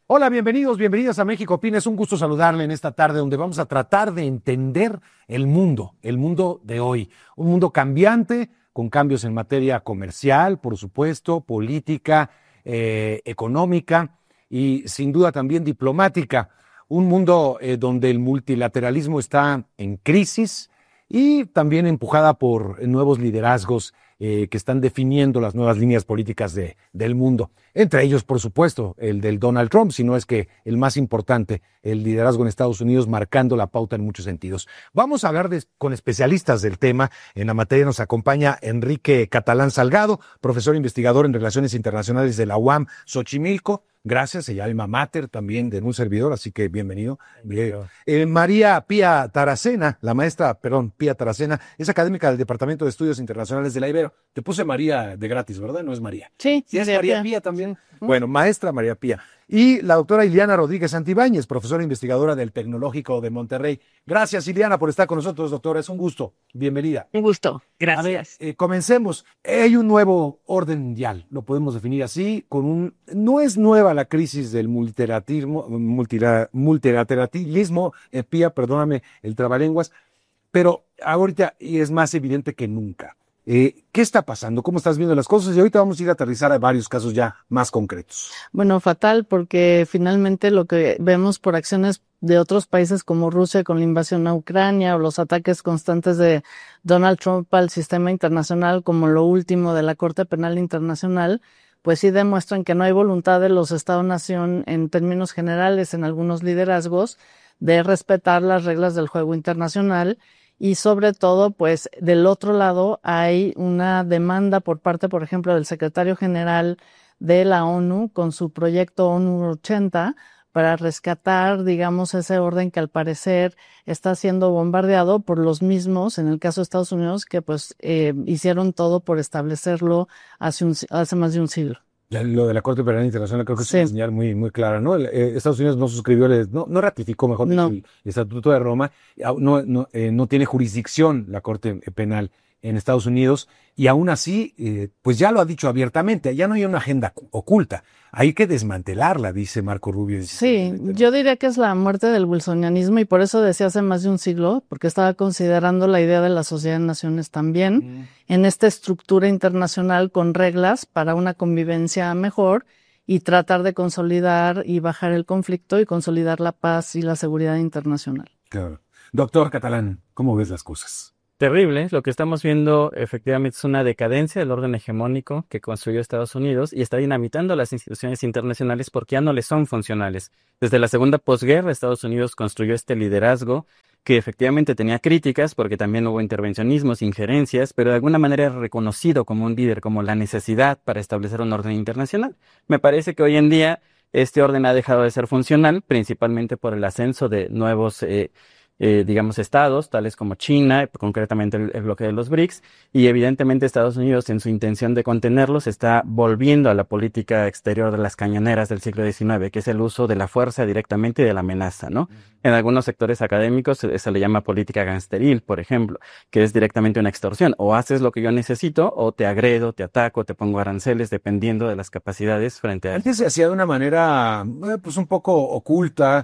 Hola, bienvenidos a México Opina. Es un gusto saludarle en esta tarde donde vamos a tratar de entender el mundo de hoy. Un mundo cambiante, con cambios en materia comercial, por supuesto, política, económica y sin duda también diplomática. Un mundo donde el multilateralismo está en crisis y también empujada por nuevos liderazgos que están definiendo las nuevas líneas políticas del mundo. Entre ellos, por supuesto, el del Donald Trump, si no es que el más importante, el liderazgo en Estados Unidos marcando la pauta en muchos sentidos. Vamos a hablar con especialistas del tema. En la materia nos acompaña Enrique Catalán Salgado, profesor investigador en Relaciones Internacionales de la UAM Xochimilco. Gracias, ella alma mater también de un servidor, así que bienvenido. María Pía Taracena, Pía Taracena, es académica del Departamento de Estudios Internacionales de la Ibero. Te puse María de gratis, ¿verdad? No es María. Sí, ¿Sí es María Pía también? Bueno, maestra María Pía. Y la doctora Ileana Rodríguez Santibáñez, profesora investigadora del Tecnológico de Monterrey. Gracias, Ileana, por estar con nosotros, doctora. Es un gusto. Bienvenida. Un gusto. Gracias. A ver, comencemos. Hay un nuevo orden mundial, lo podemos definir así, no es nueva la crisis del multilateralismo, Pía, perdóname el trabalenguas, pero ahorita es más evidente que nunca. ¿Qué está pasando? ¿Cómo estás viendo las cosas? Y ahorita vamos a ir a aterrizar a varios casos ya más concretos. Bueno, fatal, porque finalmente lo que vemos por acciones de otros países como Rusia con la invasión a Ucrania o los ataques constantes de Donald Trump al sistema internacional, como lo último de la Corte Penal Internacional, pues sí demuestran que no hay voluntad de los Estados-nación en términos generales en algunos liderazgos de respetar las reglas del juego internacional. Y sobre todo, pues del otro lado hay una demanda por parte, por ejemplo, del secretario general de la ONU con su proyecto ONU 80 para rescatar, digamos, ese orden que al parecer está siendo bombardeado por los mismos, en el caso de Estados Unidos, que pues hicieron todo por establecerlo hace más de un siglo. Lo de la Corte Penal Internacional creo que es una señal muy, muy clara, ¿no? Estados Unidos no suscribió, no ratificó, mejor dicho, el Estatuto de Roma, no tiene jurisdicción la Corte Penal en Estados Unidos, y aún así, pues ya lo ha dicho abiertamente, ya no hay una agenda oculta, hay que desmantelarla, dice Marco Rubio. Sí, yo diría que es la muerte del wilsonianismo, y por eso decía hace más de un siglo, porque estaba considerando la idea de la Sociedad de Naciones también, en esta estructura internacional con reglas para una convivencia mejor, y tratar de consolidar y bajar el conflicto y consolidar la paz y la seguridad internacional. Claro. Doctor Catalán, ¿cómo ves las cosas? Terrible, lo que estamos viendo efectivamente es una decadencia del orden hegemónico que construyó Estados Unidos y está dinamitando las instituciones internacionales porque ya no le son funcionales. Desde la segunda posguerra, Estados Unidos construyó este liderazgo que efectivamente tenía críticas porque también hubo intervencionismos, injerencias, pero de alguna manera es reconocido como un líder, como la necesidad para establecer un orden internacional. Me parece que hoy en día este orden ha dejado de ser funcional, principalmente por el ascenso de nuevos estados, tales como China, concretamente el bloque de los BRICS, y evidentemente Estados Unidos, en su intención de contenerlos, está volviendo a la política exterior de las cañoneras del siglo XIX, que es el uso de la fuerza directamente y de la amenaza, ¿no? En algunos sectores académicos se le llama política gangsteril, por ejemplo, que es directamente una extorsión. O haces lo que yo necesito, o te agredo, te ataco, te pongo aranceles, dependiendo de las capacidades frente a... Antes se hacía de una manera, pues un poco oculta.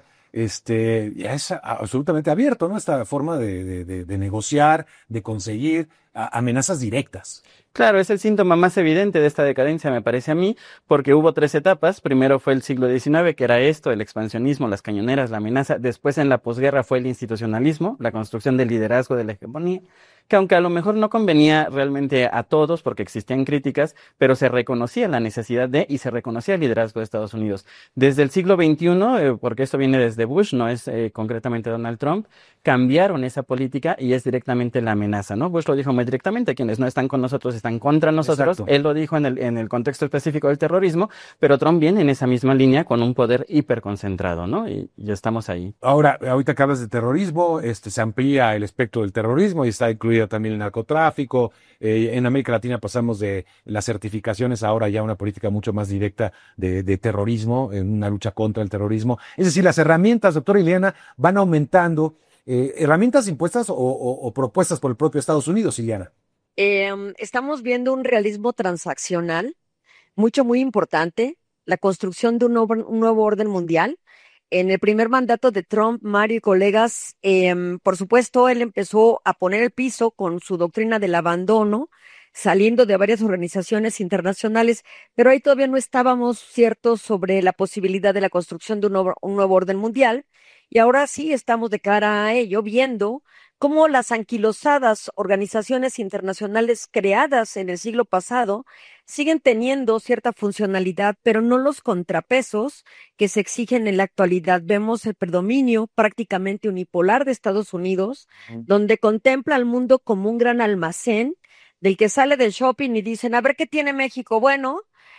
Ya es absolutamente abierto, ¿no? Esta forma de negociar, de conseguir amenazas directas. Claro, es el síntoma más evidente de esta decadencia, me parece a mí, porque hubo 3 etapas. Primero fue el siglo XIX, que era esto, el expansionismo, las cañoneras, la amenaza. Después, en la posguerra, fue el institucionalismo, la construcción del liderazgo de la hegemonía, que aunque a lo mejor no convenía realmente a todos, porque existían críticas, pero se reconocía la necesidad y se reconocía el liderazgo de Estados Unidos. Desde el siglo XXI, porque esto viene desde Bush, no es concretamente Donald Trump, cambiaron esa política y es directamente la amenaza, ¿no? Bush lo dijo muy directamente, quienes no están con nosotros están contra nosotros. Exacto. Él lo dijo en el contexto específico del terrorismo, pero Trump viene en esa misma línea con un poder hiperconcentrado, ¿no? Y ya estamos ahí. Ahora, ahorita que hablas de terrorismo, se amplía el espectro del terrorismo y está incluido también el narcotráfico. En América Latina pasamos de las certificaciones ahora ya a una política mucho más directa de terrorismo, en una lucha contra el terrorismo. Es decir, las herramientas, doctora Ileana, van aumentando. ¿Herramientas impuestas o propuestas por el propio Estados Unidos, Ileana? Estamos viendo un realismo transaccional muy importante. la construcción de un nuevo orden mundial. En el primer mandato de Trump, Mario y colegas, por supuesto, él empezó a poner el piso con su doctrina del abandono, saliendo de varias organizaciones internacionales, pero ahí todavía no estábamos ciertos sobre la posibilidad de la construcción de un nuevo orden mundial. Y ahora sí estamos de cara a ello, viendo cómo las anquilosadas organizaciones internacionales creadas en el siglo pasado siguen teniendo cierta funcionalidad, pero no los contrapesos que se exigen en la actualidad. Vemos el predominio prácticamente unipolar de Estados Unidos, donde contempla al mundo como un gran almacén del que sale del shopping y dicen, a ver qué tiene México. Bueno,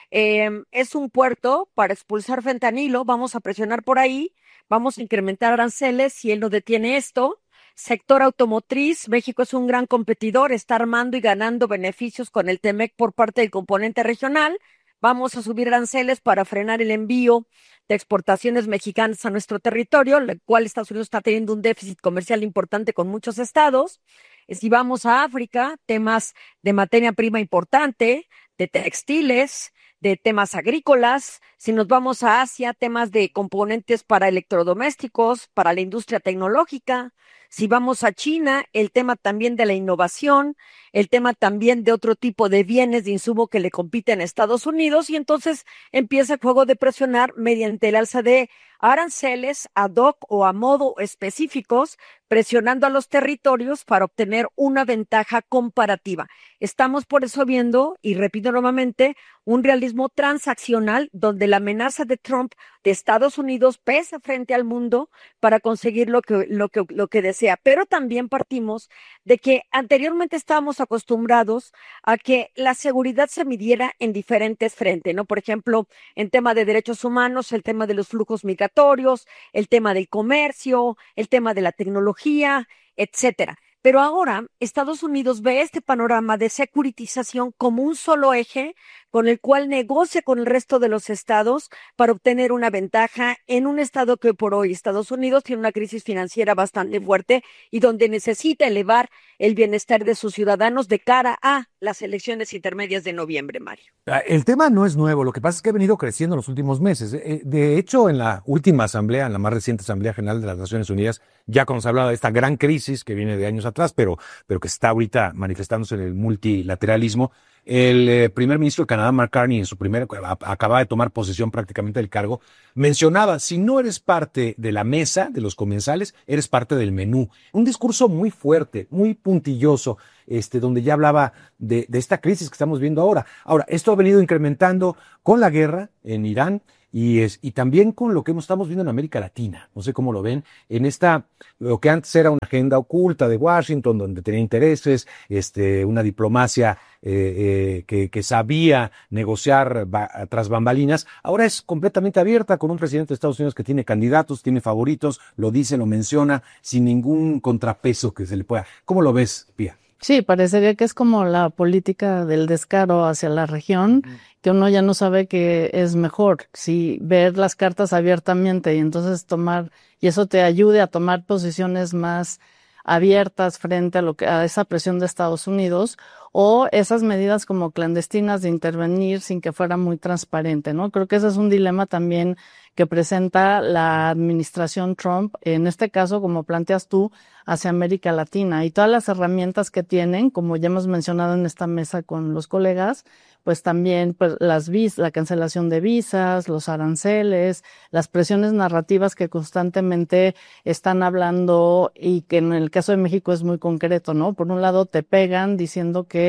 es un puerto para expulsar fentanilo, vamos a presionar por ahí, vamos a incrementar aranceles si él no detiene esto. Sector automotriz, México es un gran competidor, está armando y ganando beneficios con el TEMEC por parte del componente regional. Vamos a subir aranceles para frenar el envío de exportaciones mexicanas a nuestro territorio, el cual Estados Unidos está teniendo un déficit comercial importante con muchos estados. Si vamos a África, temas de materia prima importante, de textiles, de temas agrícolas. Si nos vamos a Asia, temas de componentes para electrodomésticos, para la industria tecnológica. Si vamos a China, el tema también de la innovación, el tema también de otro tipo de bienes de insumo que le compiten a Estados Unidos, y entonces empieza el juego de presionar mediante el alza de aranceles ad hoc o a modo específicos, presionando a los territorios para obtener una ventaja comparativa. Estamos por eso viendo, y repito nuevamente, un realismo transaccional donde la amenaza de Trump de Estados Unidos pesa frente al mundo para conseguir lo que desea. Pero también partimos de que anteriormente estábamos acostumbrados a que la seguridad se midiera en diferentes frentes, ¿no? Por ejemplo, en tema de derechos humanos, el tema de los flujos migratorios, el tema del comercio, el tema de la tecnología, etcétera. Pero ahora Estados Unidos ve este panorama de securitización como un solo eje con el cual negocia con el resto de los estados para obtener una ventaja en un estado que por hoy Estados Unidos tiene una crisis financiera bastante fuerte y donde necesita elevar el bienestar de sus ciudadanos de cara a las elecciones intermedias de noviembre, Mario. El tema no es nuevo, lo que pasa es que ha venido creciendo en los últimos meses. De hecho, en la última asamblea, en la más reciente Asamblea General de las Naciones Unidas, ya cuando se hablaba de esta gran crisis que viene de años atrás, pero que está ahorita manifestándose en el multilateralismo, el primer ministro de Canadá, Mark Carney, acaba de tomar posesión prácticamente del cargo, mencionaba, si no eres parte de la mesa de los comensales, eres parte del menú. Un discurso muy fuerte, muy puntilloso, donde ya hablaba de esta crisis que estamos viendo ahora. Ahora, esto ha venido incrementando con la guerra en Irán, y también con lo que estamos viendo en América Latina. No sé cómo lo ven, lo que antes era una agenda oculta de Washington, donde tenía intereses, una diplomacia que sabía negociar tras bambalinas, ahora es completamente abierta, con un presidente de Estados Unidos que tiene candidatos, tiene favoritos, lo dice, lo menciona, sin ningún contrapeso que se le pueda. ¿Cómo lo ves, Pía? Sí, parecería que es como la política del descaro hacia la región, que uno ya no sabe qué es mejor, si ver las cartas abiertamente y entonces y eso te ayude a tomar posiciones más abiertas frente a esa presión de Estados Unidos, o esas medidas como clandestinas de intervenir sin que fuera muy transparente, ¿no? Creo que ese es un dilema también que presenta la administración Trump, en este caso, como planteas tú, hacia América Latina, y todas las herramientas que tienen, como ya hemos mencionado en esta mesa con los colegas, pues también pues, la cancelación de visas, los aranceles, las presiones narrativas que constantemente están hablando, y que en el caso de México es muy concreto, ¿no? Por un lado te pegan diciendo que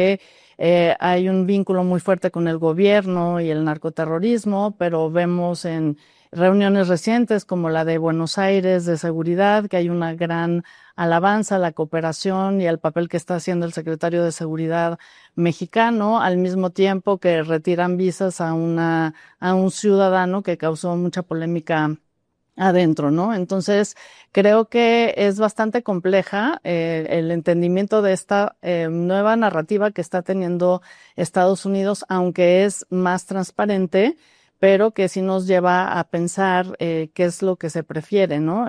hay un vínculo muy fuerte con el gobierno y el narcoterrorismo, pero vemos en reuniones recientes como la de Buenos Aires de seguridad que hay una gran alabanza a la cooperación y al papel que está haciendo el secretario de Seguridad mexicano, al mismo tiempo que retiran visas a un ciudadano que causó mucha polémica adentro, ¿no? Entonces, creo que es bastante compleja el entendimiento de esta nueva narrativa que está teniendo Estados Unidos, aunque es más transparente, pero que sí nos lleva a pensar qué es lo que se prefiere, ¿no?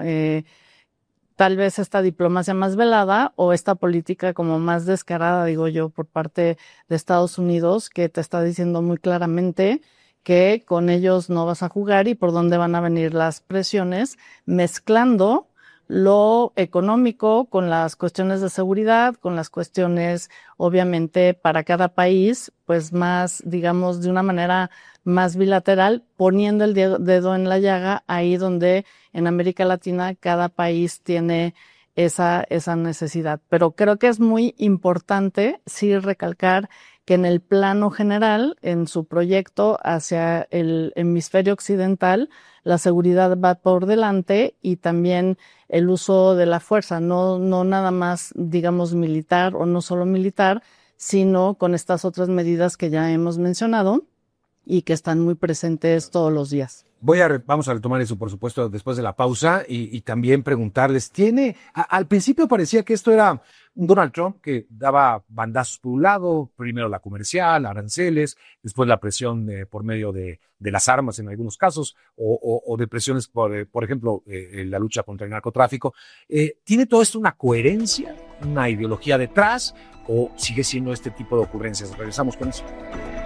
Tal vez esta diplomacia más velada o esta política como más descarada, digo yo, por parte de Estados Unidos, que te está diciendo muy claramente que con ellos no vas a jugar y por dónde van a venir las presiones, mezclando lo económico con las cuestiones de seguridad, con las cuestiones, obviamente, para cada país, pues más, digamos, de una manera más bilateral, poniendo el dedo en la llaga ahí donde en América Latina cada país tiene esa necesidad. Pero creo que es muy importante sí recalcar que en el plano general, en su proyecto hacia el hemisferio occidental, la seguridad va por delante y también el uso de la fuerza, no nada más, digamos, militar o no solo militar, sino con estas otras medidas que ya hemos mencionado y que están muy presentes todos los días. Vamos a retomar eso, por supuesto, después de la pausa y también preguntarles, al principio parecía que esto era un Donald Trump que daba bandazos por un lado, primero la comercial, aranceles, después la presión por medio de las armas en algunos casos, o de presiones, por ejemplo, la lucha contra el narcotráfico. ¿Tiene todo esto una coherencia, una ideología detrás, o sigue siendo este tipo de ocurrencias? Regresamos con eso.